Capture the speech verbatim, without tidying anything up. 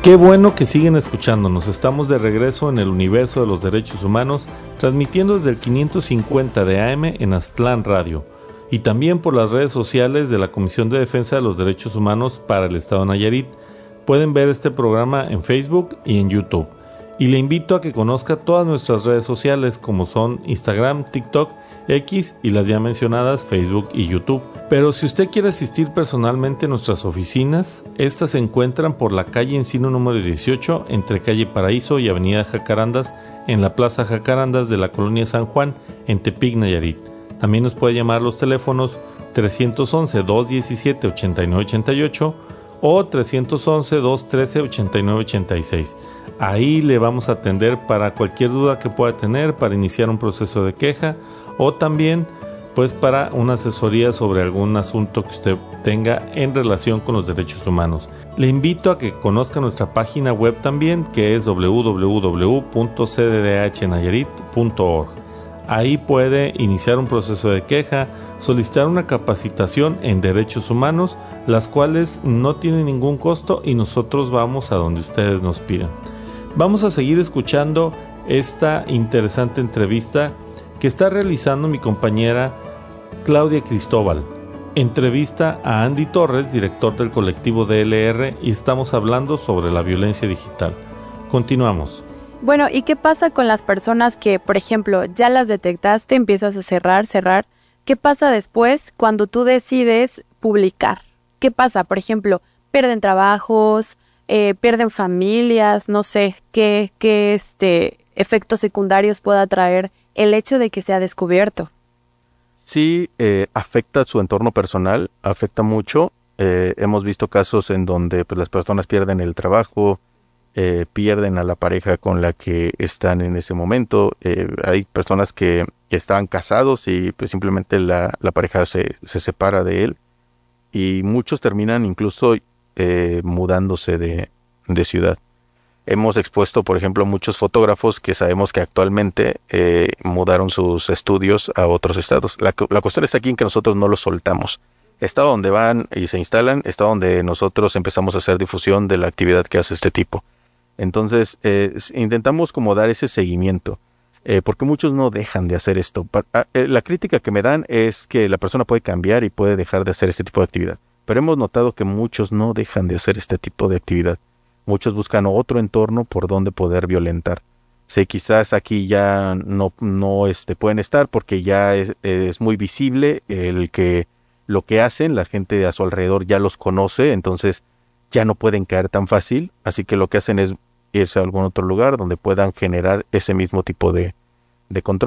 Qué bueno que siguen escuchándonos. Estamos de regreso en el universo de los derechos humanos, transmitiendo desde el quinientos cincuenta de A M en Aztlán Radio y también por las redes sociales de la Comisión de Defensa de los Derechos Humanos para el Estado de Nayarit. Pueden ver este programa en Facebook y en YouTube. Y le invito a que conozca todas nuestras redes sociales como son Instagram, TikTok, X y las ya mencionadas Facebook y YouTube. Pero si usted quiere asistir personalmente a nuestras oficinas, estas se encuentran por la calle Encino número dieciocho, entre calle Paraíso y avenida Jacarandas, en la plaza Jacarandas de la colonia San Juan, en Tepic, Nayarit. También nos puede llamar a los teléfonos trescientos once, doscientos diecisiete, ochenta y nueve ochenta y ocho o trescientos once, doscientos trece, ochenta y nueve ochenta y seis. Ahí le vamos a atender para cualquier duda que pueda tener, para iniciar un proceso de queja o también pues para una asesoría sobre algún asunto que usted tenga en relación con los derechos humanos. Le invito a que conozca nuestra página web también, que es doble u doble u doble u punto c d d h nayarit punto org. Ahí puede iniciar un proceso de queja, solicitar una capacitación en derechos humanos, las cuales no tienen ningún costo y nosotros vamos a donde ustedes nos pidan. Vamos a seguir escuchando esta interesante entrevista que está realizando mi compañera Claudia Cristóbal. Entrevista a Andy Torres, director del colectivo D L R, y estamos hablando sobre la violencia digital. Continuamos. Bueno, ¿y qué pasa con las personas que, por ejemplo, ya las detectaste, empiezas a cerrar, cerrar? ¿Qué pasa después cuando tú decides publicar? ¿Qué pasa? Por ejemplo, pierden trabajos, eh, pierden familias, no sé, qué, qué este, efectos secundarios pueda traer el hecho de que sea descubierto. Sí, eh, afecta su entorno personal, afecta mucho. Eh, hemos visto casos en donde pues, las personas pierden el trabajo, Eh, pierden a la pareja con la que están en ese momento. Eh, hay personas que, que estaban casados y pues simplemente la, la pareja se, se separa de él y muchos terminan incluso eh, mudándose de, de ciudad. Hemos expuesto, por ejemplo, muchos fotógrafos que sabemos que actualmente eh, mudaron sus estudios a otros estados. La, la cuestión está aquí en que nosotros no los soltamos. Está donde van y se instalan, está donde nosotros empezamos a hacer difusión de la actividad que hace este tipo. Entonces, eh, intentamos como dar ese seguimiento, eh, porque muchos no dejan de hacer esto. Pa- eh, la crítica que me dan es que la persona puede cambiar y puede dejar de hacer este tipo de actividad, pero hemos notado que muchos no dejan de hacer este tipo de actividad. Muchos buscan otro entorno por donde poder violentar. Sí, quizás aquí ya no, no este, pueden estar porque ya es, es muy visible el que lo que hacen, la gente a su alrededor ya los conoce, entonces ya no pueden caer tan fácil, así que lo que hacen es irse a algún otro lugar donde puedan generar ese mismo tipo de, de control.